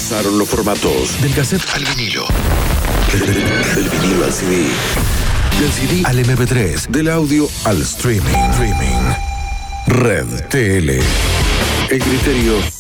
pasaron los formatos del cassette al vinilo, del vinilo al CD, del CD al MP3, del audio al streaming. Red TL. El criterio